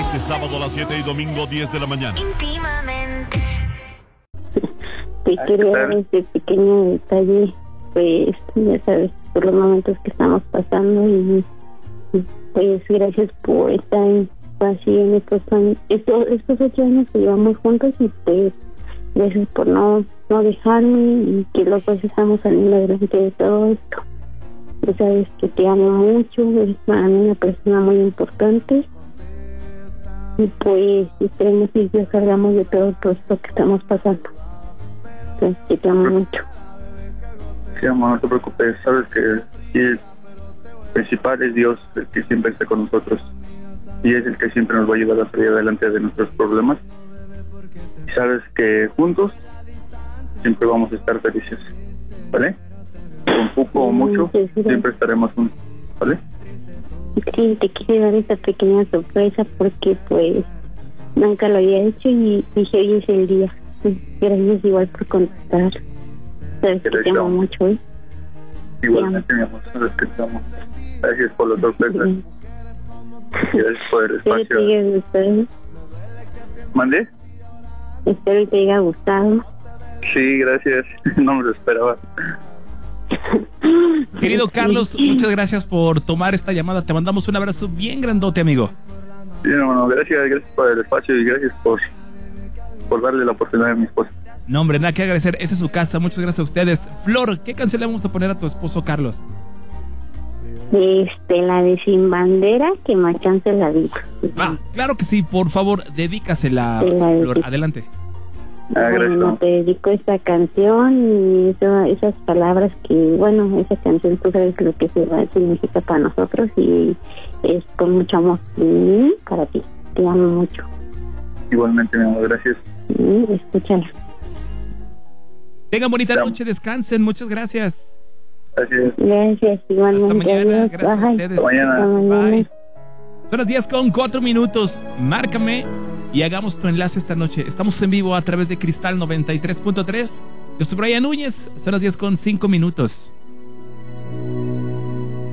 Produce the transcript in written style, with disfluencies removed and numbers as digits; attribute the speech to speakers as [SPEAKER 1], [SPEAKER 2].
[SPEAKER 1] Este sábado a las 7 y domingo 10 de la mañana.
[SPEAKER 2] Íntimamente.
[SPEAKER 3] Te quería dar este pequeño detalle, pues ya sabes, por los momentos que estamos pasando y pues gracias por estar así en estos 8 años que llevamos juntos y pues gracias por no dejarme y que los dos estamos saliendo adelante de todo esto. Ya sabes que te amo mucho, eres para mí una persona muy importante y pues esperemos que ya salgamos de todo esto que estamos pasando. Entonces, que te amo mucho.
[SPEAKER 4] Sí, amor, no te preocupes, sabes que el principal es Dios, el que siempre está con nosotros y es el que siempre nos va a ayudar a salir adelante de nuestros problemas. Y sabes que juntos siempre vamos a estar felices, ¿vale? Con poco o mucho, siempre estaremos juntos, ¿vale?
[SPEAKER 3] Sí, te quise dar esta pequeña sorpresa porque pues nunca lo había hecho y dije hoy es el día. Gracias igual por contestar. Sabes que te amo mucho, ¿eh?
[SPEAKER 4] Igualmente, mi amor, sabes que te amo. Gracias por la sorpresa. Sí. Gracias por el espacio.
[SPEAKER 3] Espero te haya gustado.
[SPEAKER 4] ¿Mande?
[SPEAKER 3] Espero te haya gustado.
[SPEAKER 4] Sí, gracias. No me lo esperaba.
[SPEAKER 5] Querido Carlos, muchas gracias por tomar esta llamada. Te mandamos un abrazo bien grandote, amigo.
[SPEAKER 4] Sí, hermano, gracias por el espacio y gracias por darle la oportunidad a mi esposa.
[SPEAKER 5] No, hombre, nada que agradecer. Esa es su casa. Muchas gracias a ustedes. Flor, ¿qué canción le vamos a poner a tu esposo Carlos?
[SPEAKER 3] La de Sin Bandera, que más chance la vida.
[SPEAKER 5] Claro que sí, por favor, dedícasela, Flor. Adelante.
[SPEAKER 3] Bueno, te dedico esta canción y esas palabras que, bueno, esa canción tú sabes lo que significa para nosotros y es con mucho amor para ti. Te amo mucho.
[SPEAKER 4] Igualmente, mi amor, gracias.
[SPEAKER 3] Escúchala.
[SPEAKER 5] Tengan bonita noche, descansen, muchas gracias.
[SPEAKER 4] Gracias.
[SPEAKER 3] Gracias, igualmente.
[SPEAKER 5] Hasta mañana, gracias a ustedes.
[SPEAKER 4] Hasta mañana.
[SPEAKER 5] Bye. Son las 10:04. Márcame y hagamos tu enlace esta noche. Estamos en vivo a través de Cristal 93.3. Yo soy Brian Núñez. Son las 10:05.